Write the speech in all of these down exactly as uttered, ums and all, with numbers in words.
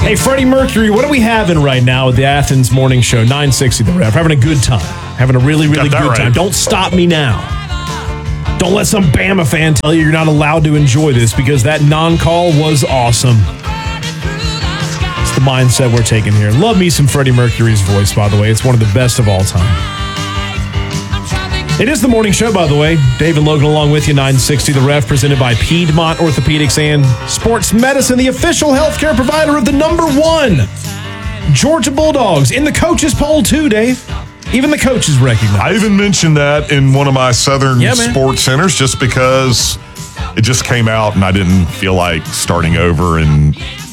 Hey, Freddie Mercury, what are we having right now at the Athens Morning Show, nine sixty The Ref? Having a good time. Having a really, really good right. time. Don't stop me now. Don't let some Bama fan tell you you're not allowed to enjoy this because that non-call was awesome. It's the mindset we're taking here. Love me some Freddie Mercury's voice, by the way. It's one of the best of all time. It is the morning show, by the way. Dave and Logan along with you, nine sixty The Ref, presented by Piedmont Orthopedics and Sports Medicine, the official healthcare provider of the number one Georgia Bulldogs. In the coaches poll, too, Dave. Even the coaches recognize. I even mentioned that in one of my Southern yeah, sports centers just because it just came out and I didn't feel like starting over and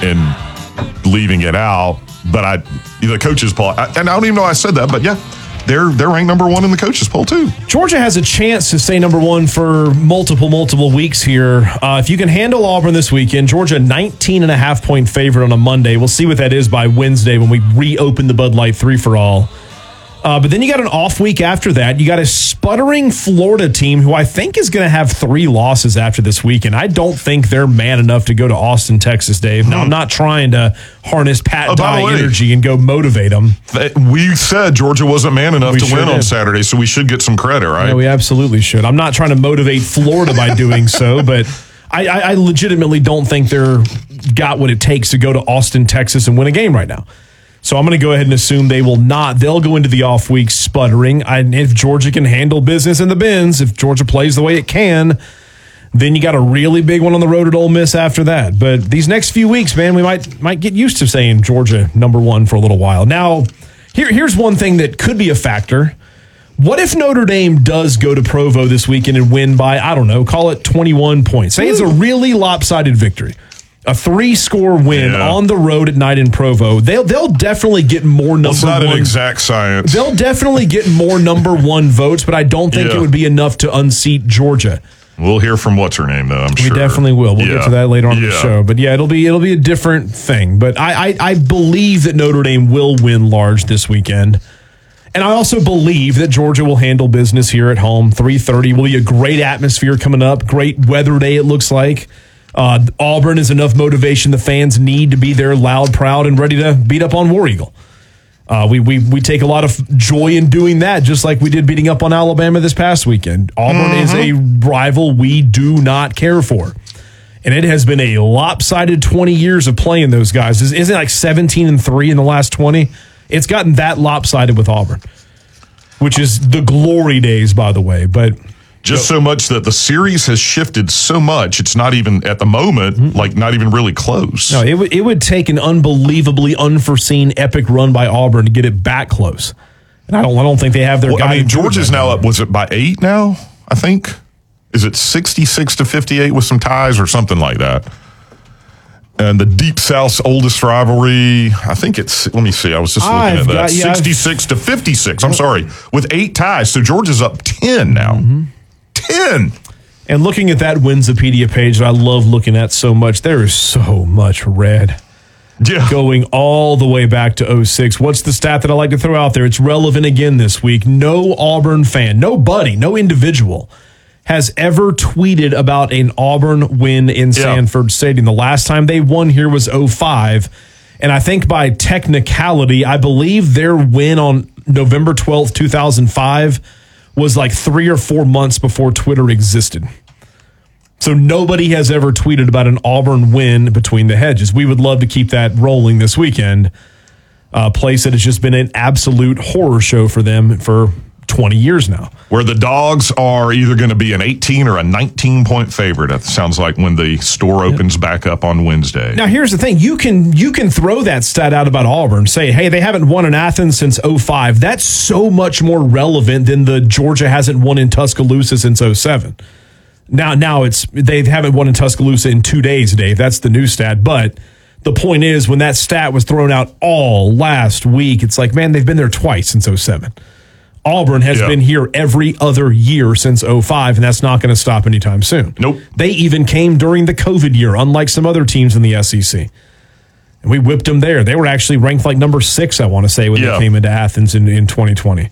and leaving it out. But I, the coaches poll, I, and I don't even know I said that, but yeah. They're they're ranked number one in the coaches poll, too. Georgia has a chance to stay number one for multiple, multiple weeks here. Uh, if you can handle Auburn this weekend, Georgia nineteen and a half point favorite on a Monday. We'll see what that is by Wednesday when we reopen the Bud Light three for all. Uh, but then you got an off week after that. You got a sputtering Florida team who I think is going to have three losses after this weekend. I don't think they're man enough to go to Austin, Texas, Dave. Hmm. Now, I'm not trying to harness Pat oh, Dye way, energy and go motivate them. We said Georgia wasn't man enough we to sure win did. on Saturday, so we should get some credit, right? Yeah, we absolutely should. I'm not trying to motivate Florida by doing so, but I, I, I legitimately don't think they're got what it takes to go to Austin, Texas and win a game right now. So I'm going to go ahead and assume they will not. They'll go into the off week sputtering. And if Georgia can handle business in the bins, if Georgia plays the way it can, then you got a really big one on the road at Ole Miss after that. But these next few weeks, man, we might might get used to saying Georgia number one for a little while. Now, here here's one thing that could be a factor. What if Notre Dame does go to Provo this weekend and win by, I don't know, call it twenty-one points? Say it's a really lopsided victory. A three-score win yeah. on the road at night in Provo. They'll they'll definitely get more number one. It's not one. an exact science. They'll definitely get more number one votes, but I don't think yeah. it would be enough to unseat Georgia. We'll hear from what's her name, though, I'm we sure. We definitely will. We'll yeah. get to that later on yeah. in the show. But yeah, it'll be it'll be a different thing. But I, I, I believe that Notre Dame will win large this weekend. And I also believe that Georgia will handle business here at home. three thirty will be a great atmosphere coming up. Great weather day, it looks like. Uh, Auburn is enough motivation the fans need to be there loud, proud, and ready to beat up on War Eagle. Uh, we, we we take a lot of joy in doing that, just like we did beating up on Alabama this past weekend. Auburn mm-hmm. is a rival we do not care for. And it has been a lopsided twenty years of playing those guys. Isn't it like seventeen and three in the last twenty? It's gotten that lopsided with Auburn, which is the glory days, by the way. But just so much that the series has shifted so much, it's not even at the moment, mm-hmm. like not even really close. No, it would it would take an unbelievably unforeseen epic run by Auburn to get it back close. And I don't I don't think they have their well, guy. I mean, Georgia's now up. Was it by eight now? I think. Is it sixty-six to fifty-eight with some ties or something like that? And the Deep South's oldest rivalry, I think it's, let me see, I was just looking I've at that. Got, yeah, sixty-six I've, to fifty-six, I'm sorry, with eight ties. So Georgia's up ten now. Mm-hmm. ten. And looking at that Winsipedia page that I love looking at so much, there is so much red. Yeah. Going all the way back to oh six. What's the stat that I like to throw out there? It's relevant again this week. No Auburn fan, nobody, no individual has ever tweeted about an Auburn win in yeah. Sanford Stadium. The last time they won here was oh five. And I think by technicality, I believe their win on November twelfth, two thousand five was like three or four months before Twitter existed. So nobody has ever tweeted about an Auburn win between the hedges. We would love to keep that rolling this weekend. A place that has just been an absolute horror show for them for twenty years now. Where the Dogs are either going to be an eighteen or a nineteen point favorite, it sounds like, when the store opens yep. back up on Wednesday. Now, here's the thing. You can you can throw that stat out about Auburn. Say, hey, they haven't won in Athens since oh five. That's so much more relevant than the Georgia hasn't won in Tuscaloosa since oh seven. Now, now it's they haven't won in Tuscaloosa in two days, Dave. That's the new stat. But the point is, when that stat was thrown out all last week, it's like, man, they've been there twice since oh seven. Auburn has yeah. been here every other year since oh five, and that's not going to stop anytime soon. Nope. They even came during the COVID year, unlike some other teams in the S E C. And we whipped them there. They were actually ranked like number six, I want to say, when yeah. they came into Athens in, in twenty twenty.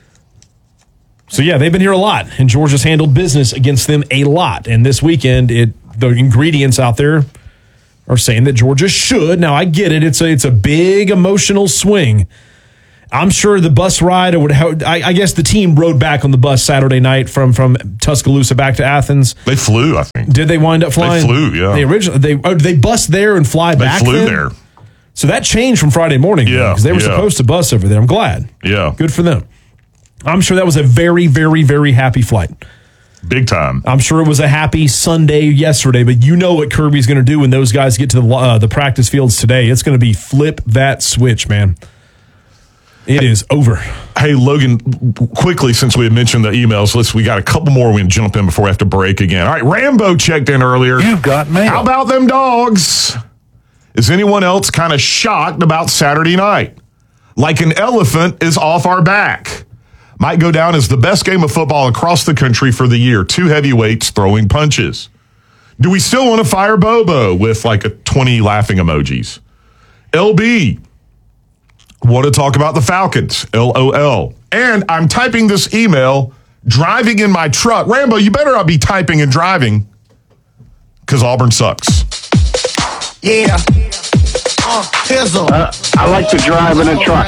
So, yeah, they've been here a lot, and Georgia's handled business against them a lot. And this weekend, it the ingredients out there are saying that Georgia should. Now, I get it. It's a, it's a big emotional swing. I'm sure the bus ride, or would, I, I guess the team rode back on the bus Saturday night from, from Tuscaloosa back to Athens. They flew, I think. Did they wind up flying? They flew, yeah. They originally they oh, they bus there and fly they back. They flew then? there. So that changed from Friday morning. Yeah, because they were yeah. supposed to bus over there. I'm glad. Yeah, good for them. I'm sure that was a very, very, very happy flight. Big time. I'm sure it was a happy Sunday yesterday, but you know what Kirby's going to do when those guys get to the uh, the practice fields today. It's going to be flip that switch, man. It hey, is over. Hey, Logan, quickly, since we had mentioned the emails, let's we got a couple more we can jump in before we have to break again. All right, Rambo checked in earlier. You've got mail. How about them dogs? Is anyone else kind of shocked about Saturday night? Like an elephant is off our back. Might go down as the best game of football across the country for the year. Two heavyweights throwing punches. Do we still want to fire Bobo with like a twenty laughing emojis? L B, want to talk about the Falcons? L O L. And I'm typing this email driving in my truck. Rambo, you better not be typing and driving because Auburn sucks. Yeah. Uh, uh, I like to drive in a truck.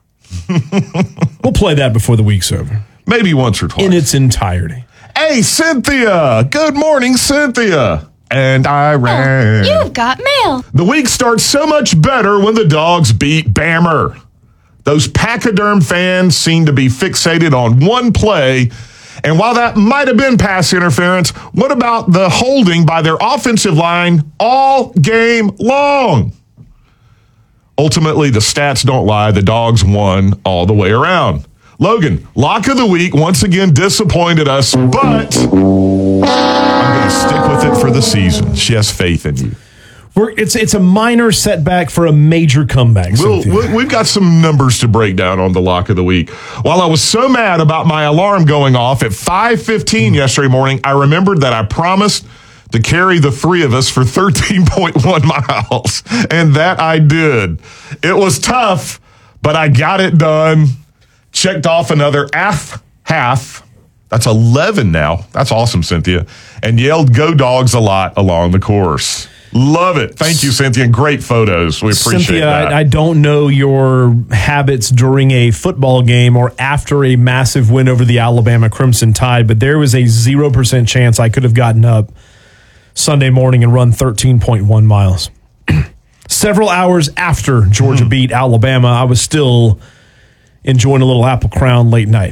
We'll play that before the week's over. Maybe once or twice. In its entirety. Hey, Cynthia. Good morning, Cynthia. And I ran. Oh, you've got mail. The week starts so much better when the dogs beat Bammer. Those Pachyderm fans seem to be fixated on one play. And while that might have been pass interference, what about the holding by their offensive line all game long? Ultimately, the stats don't lie. The dogs won all the way around. Logan, lock of the week, once again disappointed us, but I'm going to stick with it for the season. She has faith in you. We're, it's it's a minor setback for a major comeback. We'll, we'll, we've got some numbers to break down on the lock of the week. While I was so mad about my alarm going off at five fifteen mm. yesterday morning, I remembered that I promised to carry the three of us for thirteen point one miles, and that I did. It was tough, but I got it done. Checked off another half, half. That's eleven now. That's awesome, Cynthia. And yelled "Go Dogs" a lot along the course. Love it. Thank you, Cynthia. Great photos. We appreciate Cynthia, that. I, I don't know your habits during a football game or after a massive win over the Alabama Crimson Tide, but there was a zero percent chance I could have gotten up Sunday morning and run thirteen point one miles. Several hours after Georgia mm. beat Alabama, I was still enjoying a little Apple Crown late night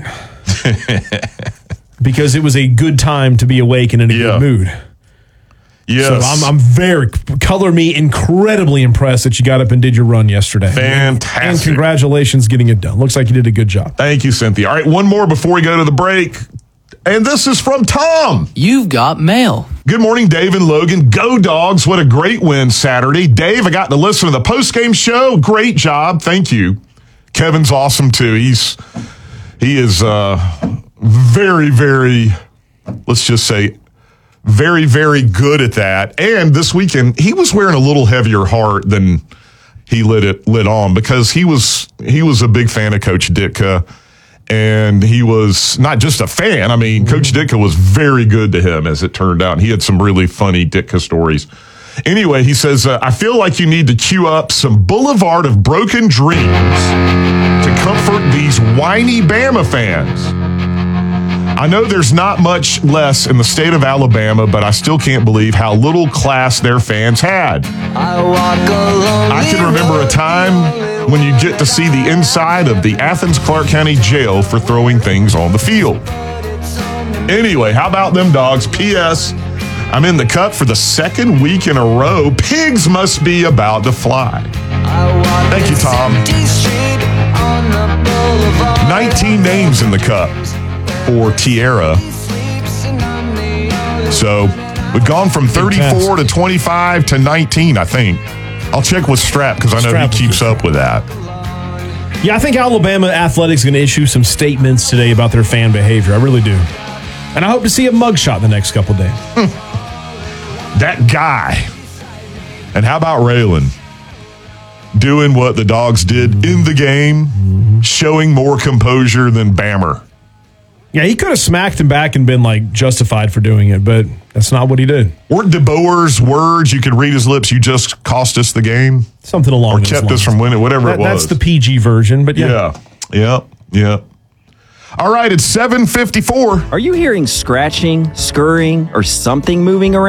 because it was a good time to be awake and in a yeah. good mood. Yes. So I'm, I'm very, color me incredibly impressed that you got up and did your run yesterday. Fantastic. And congratulations getting it done. Looks like you did a good job. Thank you, Cynthia. All right, one more before we go to the break. And this is from Tom. You've got mail. Good morning, Dave and Logan. Go Dogs. What a great win Saturday. Dave, I got to listen to the postgame show. Great job. Thank you. Kevin's awesome, too. He's He is uh, very, very, let's just say, very, very good at that. And this weekend, he was wearing a little heavier heart than he lit it lit on because he was he was a big fan of Coach Ditka. And he was not just a fan. I mean, Coach Ditka was very good to him, as it turned out. He had some really funny Ditka stories. Anyway, he says, uh, I feel like you need to queue up some Boulevard of Broken Dreams to comfort these whiny Bama fans. I know there's not much less in the state of Alabama, but I still can't believe how little class their fans had. I can remember a time when you get to see the inside of the Athens-Clarke County Jail for throwing things on the field. Anyway, how about them dogs? P S. I'm in the Cup for the second week in a row. Pigs must be about to fly. Thank you, Tom. nineteen names in the Cup for Tierra. So we've gone from thirty-four to twenty-five to nineteen, I think. I'll check with Strap because I know Strap he keeps up with that. Yeah, I think Alabama Athletics is going to issue some statements today about their fan behavior. I really do. And I hope to see a mugshot the next couple days. That guy. And how about Raylan? Doing what the dogs did in the game, showing more composure than Bammer. Yeah, he could have smacked him back and been like justified for doing it, but that's not what he did. Weren't DeBoer's words, you could read his lips, you just cost us the game? Something along Or those kept lines. us from winning, whatever That- it was. That's the P G version, but yeah. Yeah, yeah, yeah. All right, it's seven fifty-four. Are you hearing scratching, scurrying, or something moving around?